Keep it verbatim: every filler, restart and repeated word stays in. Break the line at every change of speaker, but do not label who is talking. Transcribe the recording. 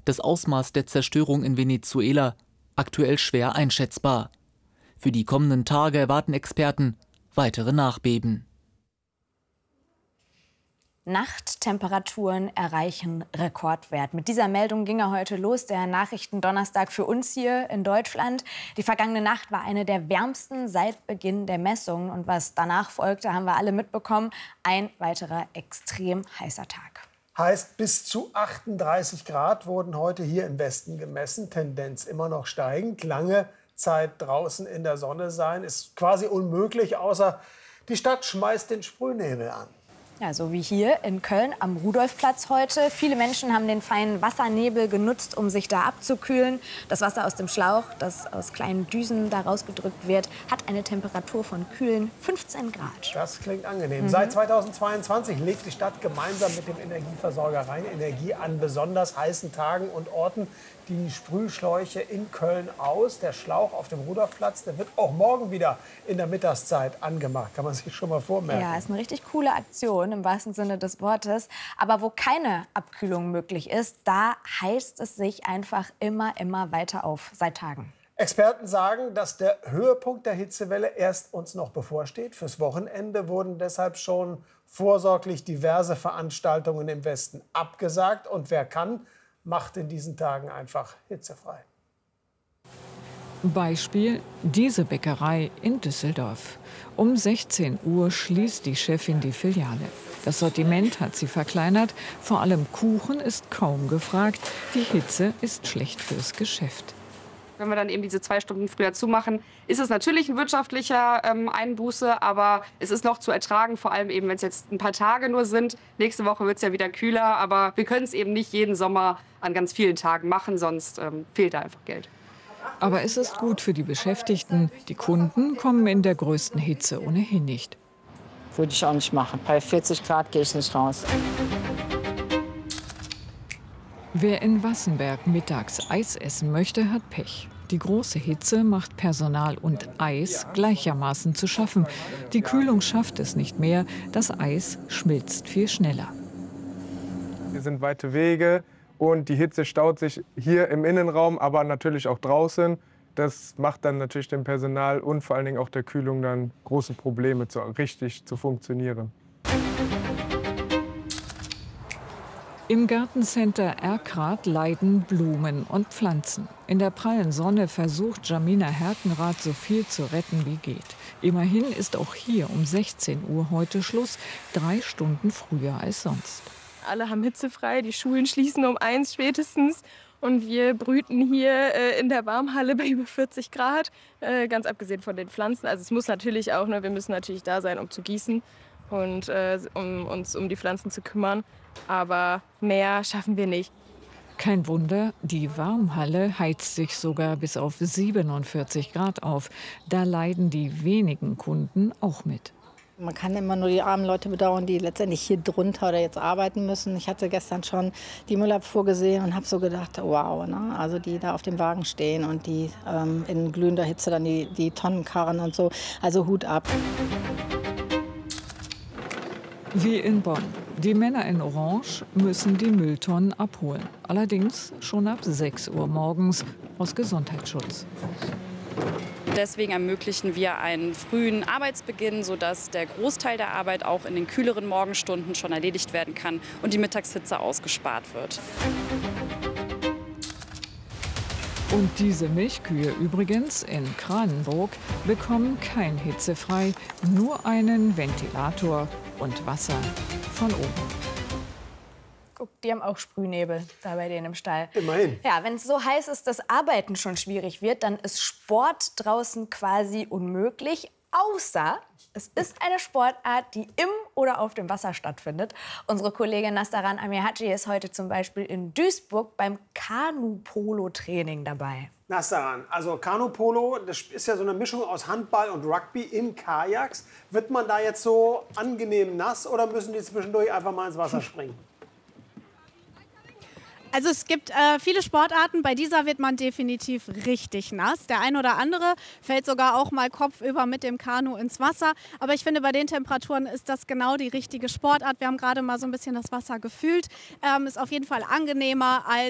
Das Ausmaß der Zerstörung in Venezuela aktuell schwer einschätzbar. Für die kommenden Tage erwarten Experten weitere Nachbeben.
Nachttemperaturen erreichen Rekordwert. Mit dieser Meldung ging er heute los, der Nachrichtendonnerstag für uns hier in Deutschland. Die vergangene Nacht war eine der wärmsten seit Beginn der Messungen. Und was danach folgte, haben wir alle mitbekommen. Ein weiterer extrem heißer Tag.
Heißt, bis zu achtunddreißig Grad wurden heute hier im Westen gemessen. Tendenz immer noch steigend. Lange Zeit draußen in der Sonne sein ist quasi unmöglich, außer die Stadt schmeißt den Sprühnebel an.
Ja, so wie hier in Köln am Rudolfplatz heute. Viele Menschen haben den feinen Wassernebel genutzt, um sich da abzukühlen. Das Wasser aus dem Schlauch, das aus kleinen Düsen da rausgedrückt wird, hat eine Temperatur von kühlen fünfzehn Grad.
Das klingt angenehm.
Mhm.
Seit zweitausendzweiundzwanzig legt die Stadt gemeinsam mit dem Energieversorger Rheinenergie an besonders heißen Tagen und Orten die Sprühschläuche in Köln aus. Der Schlauch auf dem Rudolfplatz, der wird auch morgen wieder in der Mittagszeit angemacht. Kann man sich schon mal vormerken.
Ja, ist eine richtig coole Aktion im wahrsten Sinne des Wortes. Aber wo keine Abkühlung möglich ist, da heizt es sich einfach immer, immer weiter auf, seit Tagen.
Experten sagen, dass der Höhepunkt der Hitzewelle erst uns noch bevorsteht. Fürs Wochenende wurden deshalb schon vorsorglich diverse Veranstaltungen im Westen abgesagt. Und wer kann, macht in diesen Tagen einfach hitzefrei.
Beispiel diese Bäckerei in Düsseldorf. Um sechzehn Uhr schließt die Chefin die Filiale. Das Sortiment hat sie verkleinert. Vor allem Kuchen ist kaum gefragt. Die Hitze ist schlecht fürs Geschäft.
Wenn wir dann eben diese zwei Stunden früher zumachen, ist es natürlich ein wirtschaftlicher ähm, Einbuße, aber es ist noch zu ertragen, vor allem eben, wenn es jetzt ein paar Tage nur sind. Nächste Woche wird es ja wieder kühler, aber wir können es eben nicht jeden Sommer an ganz vielen Tagen machen, sonst ähm, fehlt da einfach Geld.
Aber es ist gut für die Beschäftigten. Die Kunden kommen in der größten Hitze ohnehin nicht.
Würde ich auch nicht machen. Bei vierzig Grad gehe ich nicht raus.
Wer in Wassenberg mittags Eis essen möchte, hat Pech. Die große Hitze macht Personal und Eis gleichermaßen zu schaffen. Die Kühlung schafft es nicht mehr. Das Eis schmilzt viel schneller.
Hier sind weite Wege und die Hitze staut sich hier im Innenraum, aber natürlich auch draußen. Das macht dann natürlich dem Personal und vor allen Dingen auch der Kühlung dann große Probleme, zu, richtig zu funktionieren.
Im Gartencenter Erkrath leiden Blumen und Pflanzen. In der prallen Sonne versucht Jamina Herkenrath, so viel zu retten wie geht. Immerhin ist auch hier um sechzehn Uhr heute Schluss, drei Stunden früher als sonst.
Alle haben hitzefrei, die Schulen schließen um eins spätestens. Und wir brüten hier äh, in der Warmhalle bei über vierzig Grad, äh, ganz abgesehen von den Pflanzen. Also es muss natürlich auch, ne, wir müssen natürlich da sein, um zu gießen und äh, um uns um die Pflanzen zu kümmern. Aber mehr schaffen wir nicht.
Kein Wunder, die Warmhalle heizt sich sogar bis auf siebenundvierzig Grad auf. Da leiden die wenigen Kunden auch mit.
Man kann immer nur die armen Leute bedauern, die letztendlich hier drunter oder jetzt arbeiten müssen. Ich hatte gestern schon die Müllabfuhr gesehen und habe so gedacht, wow, ne? Also die da auf dem Wagen stehen und die ähm, in glühender Hitze dann die, die Tonnen karren und so. Also Hut ab.
Wie in Bonn. Die Männer in Orange müssen die Mülltonnen abholen. Allerdings schon ab sechs Uhr morgens aus Gesundheitsschutz.
Deswegen ermöglichen wir einen frühen Arbeitsbeginn, sodass der Großteil der Arbeit auch in den kühleren Morgenstunden schon erledigt werden kann und die Mittagshitze ausgespart wird.
Und diese Milchkühe übrigens in Kranenburg bekommen kein Hitzefrei, nur einen Ventilator und Wasser von oben.
Guck, die haben auch Sprühnebel da bei denen im Stall.
Immerhin.
Ja, wenn es so heiß ist, dass Arbeiten schon schwierig wird, dann ist Sport draußen quasi unmöglich. Außer es ist eine Sportart, die im oder auf dem Wasser stattfindet. Unsere Kollegin Nastaran Amirhaci ist heute zum Beispiel in Duisburg beim Kanu-Polo-Training dabei.
Nastaran, also Kanu-Polo, das ist ja so eine Mischung aus Handball und Rugby in Kajaks. Wird man da jetzt so angenehm nass oder müssen die zwischendurch einfach mal ins Wasser springen?
Also es gibt äh, viele Sportarten, bei dieser wird man definitiv richtig nass. Der ein oder andere fällt sogar auch mal kopfüber mit dem Kanu ins Wasser. Aber ich finde, bei den Temperaturen ist das genau die richtige Sportart. Wir haben gerade mal so ein bisschen das Wasser gefühlt. Ähm, ist auf jeden Fall angenehmer als